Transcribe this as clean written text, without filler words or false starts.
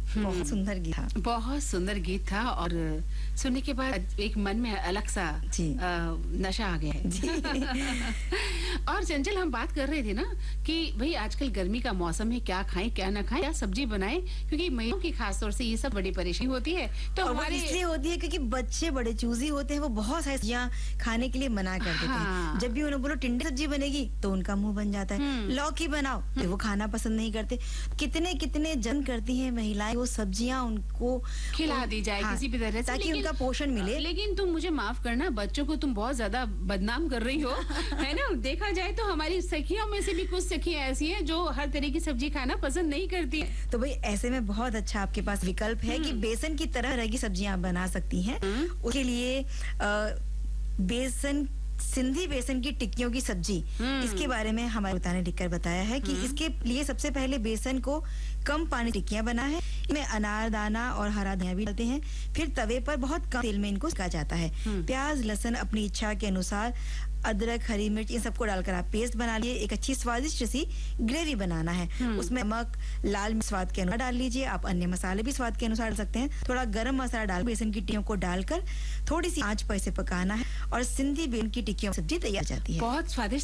बहुत सुंदर गीत था। बहुत सुंदर गीत था और सुनने के बाद एक मन में अलग सा नशा आ गया है। और चंचल, हम बात कर रहे थे ना कि भाई आजकल गर्मी का मौसम है, क्या खाएं क्या ना खाएं, क्या सब्जी बनाएं, क्योंकि महिलाओं की खासतौर से ये सब बड़ी परेशानी होती है। तो हमारे इसलिए होती है क्योंकि बच्चे बड़े चूजी होते हैं, वो बहुत सारी सब्जियां खाने के लिए मना कर देते हैं। जब भी उन्हें बोलो टिंडे सब्जी बनेगी तो उनका मुंह बन जाता है, लौकी बनाओ तो वो खाना पसंद नहीं करते। कितने कितने जन करती हैं महिलाएं वो सब्जियां उनको खिला दी जाए किसी भी तरह से, ताकि उनका पोषण मिले। लेकिन तुम मुझे माफ करना, बच्चों को तुम बहुत ज्यादा बदनाम कर रही हो, है ना। देखा जाए तो हमारी सखियों में से भी कुछ सखियां ऐसी हैं जो हर तरह की सब्जी खाना पसंद नहीं करती है। तो भाई ऐसे में बहुत अच्छा आपके पास विकल्प है कि बेसन की तरह की सब्जियां आप बना सकती हैं। उसके लिए सिंधी बेसन की टिक्कियों की सब्जी, इसके बारे में हमारे बता ने लिखकर बताया है कि इसके लिए सबसे पहले बेसन को कम पानी टिक्कियां बना है, इसमें अनारदाना और हरा धनिया भी डालते हैं, फिर तवे पर बहुत कम तेल में इनको सेका जाता है। प्याज लहसुन अपनी इच्छा के अनुसार, अदरक हरी मिर्च इन सबको डालकर आप पेस्ट बना लिए। एक अच्छी स्वादिष्ट सी ग्रेवी बनाना है, उसमें नमक लाल मिर्च स्वाद के अनुसार डाल लीजिए, आप अन्य मसाले भी स्वाद के अनुसार डाल सकते हैं। थोड़ा गरम मसाला डाल बेसन की टिक्कियों को डालकर थोड़ी सी आंच पर इसे पकाना है और सिंधी बेसन की टिक्कियों सब्जी तैयार जाती है। बहुत स्वादिष्ट